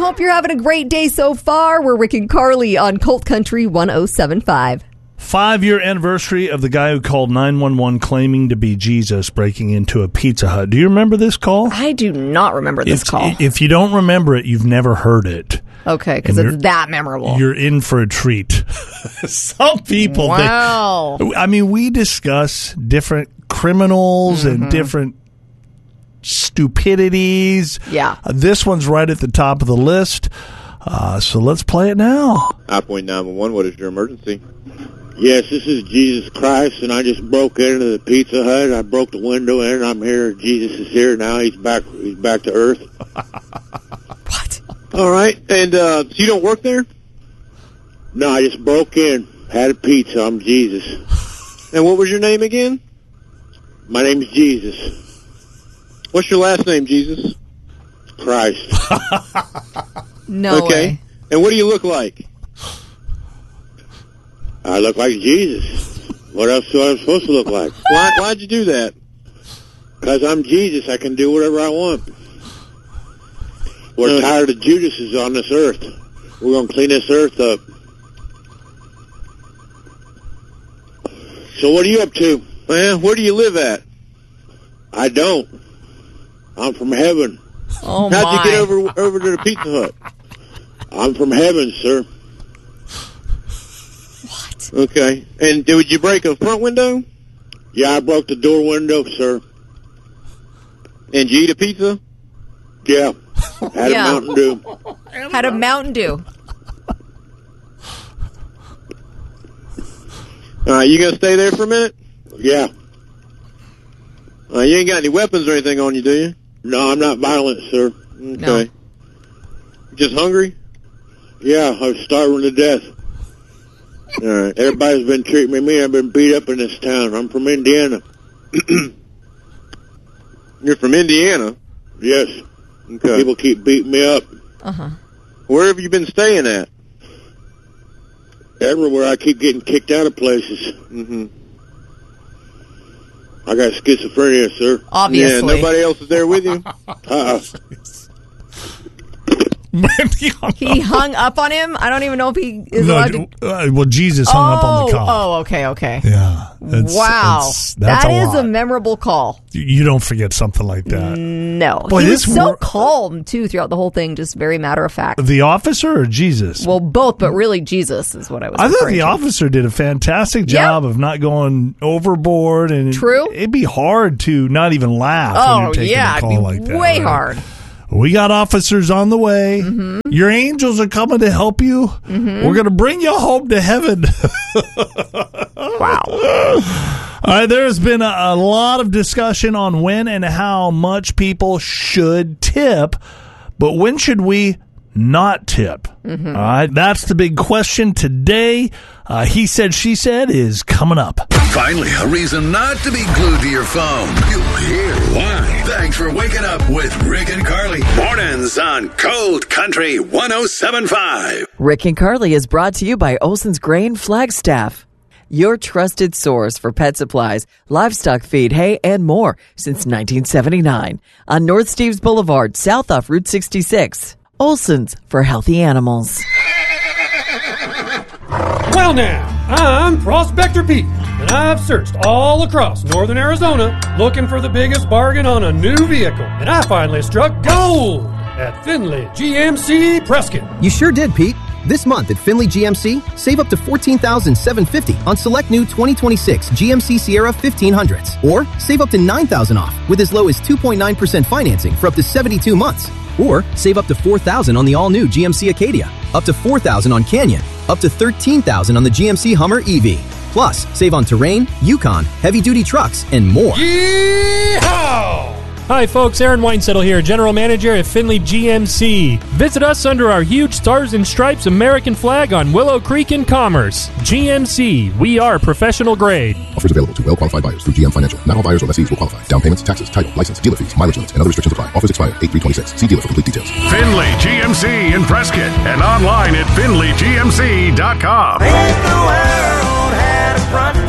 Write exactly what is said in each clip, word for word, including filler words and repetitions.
hope you're having a great day so far. We're Rick and Carly on Colt Country one oh seven point five. Five-year anniversary of the guy who called nine one one claiming to be Jesus breaking into a Pizza Hut. Do you remember this call? I do not remember this It's, call. If you don't remember it, you've never heard it. Okay, because it's that memorable. You're in for a treat. Some people. Wow. They, I mean, we discuss different criminals mm-hmm. and different stupidities. Yeah. Uh, this one's right at the top of the list. Uh, so let's play it now. I point nine one one, what is your emergency? Yes, this is Jesus Christ, and I just broke into the Pizza Hut. I broke the window in. I'm here. Jesus is here now. He's back. He's back to earth. What? All right, and uh, so you don't work there? No, I just broke in. Had a pizza. I'm Jesus. And what was your name again? My name is Jesus. What's your last name, Jesus? Christ. No okay. way. And what do you look like? I look like Jesus. What else do I supposed to look like? Why, why'd you do that? Because I'm Jesus. I can do whatever I want. We're uh, tired of Judases on this earth. We're going to clean this earth up. So what are you up to? Man, where do you live at? I don't. I'm from heaven. Oh, How'd my. you get over over to the Pizza Hut? I'm from heaven, sir. What? Okay. And did you break a front window? Yeah, I broke the door window, sir. And you eat a pizza? Yeah. Had Yeah. a Mountain Dew. Had a Mountain Dew. All right, you going to stay there for a minute? Yeah. Uh, you ain't got any weapons or anything on you, do you? No, I'm not violent, sir. Okay. No. Just hungry? Yeah, I was starving to death. All right. Everybody's been treating me mean. I've been beat up in this town. I'm from Indiana. You're from Indiana? Yes. Okay. People keep beating me up. Uh-huh. Where have you been staying at? Everywhere. I keep getting kicked out of places. Mm-hmm. I got schizophrenia, sir. Obviously. Yeah, nobody else is there with you? Uh-uh. He hung up on him? I don't even know if he is no, allowed to... uh, well, Jesus hung oh, up on the call. Oh, okay, okay. Yeah. That's, wow. That's, that's that a is lot. a memorable call. You don't forget something like that. No. Boy, he was this so wor- calm, too, throughout the whole thing. Just very matter of fact. The officer or Jesus? Well, both, but really Jesus is what I was I thought referring the to. officer did a fantastic job Yep. of not going overboard. And True. It, it'd be hard to not even laugh when Oh, you're taking yeah. a It'd call be like that. way right? hard. We got officers on the way. Mm-hmm. Your angels are coming to help you. Mm-hmm. We're going to bring you home to heaven. Wow. All right, there's been a, a lot of discussion on when and how much people should tip, but when should we not tip? Mm-hmm. All right, that's the big question today. Uh, he said, she said is coming up. Finally, a reason not to be glued to your phone. You'll hear why. Thanks for waking up with Rick and Carly. Mornings on Cold Country one oh seven point five. Rick and Carly is brought to you by Olson's Grain Flagstaff, your trusted source for pet supplies, livestock feed, hay, and more since nineteen seventy-nine. On North Steves Boulevard, south off Route sixty-six. Olson's for healthy animals. Well now, I'm Prospector Pete, and I've searched all across northern Arizona looking for the biggest bargain on a new vehicle. And I finally struck gold at Finley G M C Prescott. You sure did, Pete. This month at Finley G M C, save up to fourteen thousand seven hundred fifty dollars on select new twenty twenty-six G M C Sierra fifteen hundreds. Or save up to nine thousand dollars off with as low as two point nine percent financing for up to seventy-two months. Or save up to four thousand dollars on the all-new G M C Acadia, up to four thousand dollars on Canyon, up to thirteen thousand dollars on the G M C Hummer E V. Plus, save on Terrain, Yukon, heavy-duty trucks, and more. Yeehaw! Hi folks, Aaron Weinsettle here, General Manager at Finley G M C. Visit us under our huge Stars and Stripes American flag on Willow Creek in Commerce. G M C, we are professional grade. Offers available to well-qualified buyers through G M Financial. Not all buyers or lessees will qualify. Down payments, taxes, title, license, dealer fees, mileage limits, and other restrictions apply. Offers expire eight three twenty-six. See dealer for complete details. Finley G M C in Prescott and online at finley g m c dot com.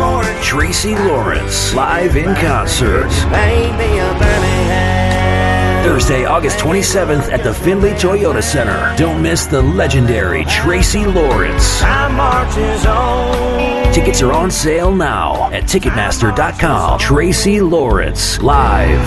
Tracy Lawrence, live in concert. Thursday, August twenty-seventh at the Findlay Toyota Center. Don't miss the legendary Tracy Lawrence. Tickets are on sale now at Ticketmaster dot com. Tracy Lawrence, live.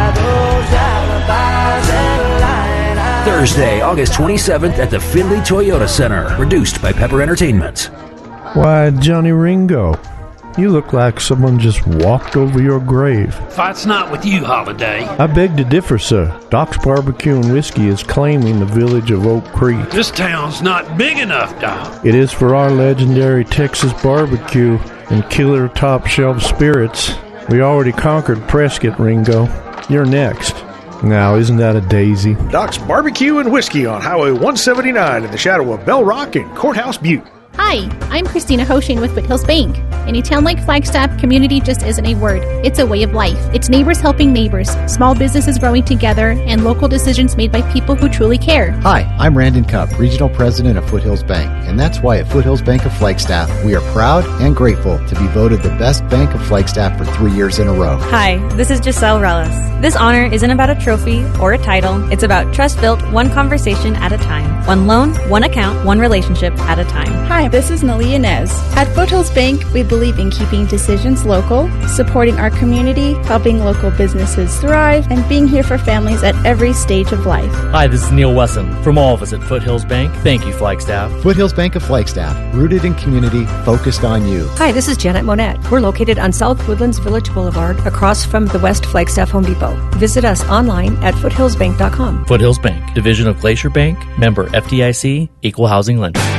Thursday, August twenty-seventh at the Findlay Toyota Center. Produced by Pepper Entertainment. Why, Johnny Ringo, you look like someone just walked over your grave. Fight's not with you, Holiday. I beg to differ, sir. Doc's Barbecue and Whiskey is claiming the village of Oak Creek. This town's not big enough, Doc. It is for our legendary Texas barbecue and killer top shelf spirits. We already conquered Prescott, Ringo. You're next. Now, isn't that a daisy? Doc's Barbecue and Whiskey on Highway one seventy-nine in the shadow of Bell Rock and Courthouse Butte. Hi, I'm Christina Hoshin with Foothills Bank. In a town like Flagstaff, community just isn't a word. It's a way of life. It's neighbors helping neighbors, small businesses growing together, and local decisions made by people who truly care. Hi, I'm Randon Cup, Regional President of Foothills Bank, and that's why at Foothills Bank of Flagstaff, we are proud and grateful to be voted the best bank of Flagstaff for three years in a row. Hi, this is Giselle Rellis. This honor isn't about a trophy or a title. It's about trust built one conversation at a time. One loan, one account, one relationship at a time. Hi, this is Nalia Nez. At Foothills Bank, we believe in keeping decisions local, supporting our community, helping local businesses thrive, and being here for families at every stage of life. Hi, this is Neil Wesson. From all of us at Foothills Bank, thank you, Flagstaff. Foothills Bank of Flagstaff, rooted in community, focused on you. Hi, this is Janet Monette. We're located on South Woodlands Village Boulevard, across from the West Flagstaff Home Depot. Visit us online at foothills bank dot com. Foothills Bank, division of Glacier Bank, member F D I C, equal housing lender.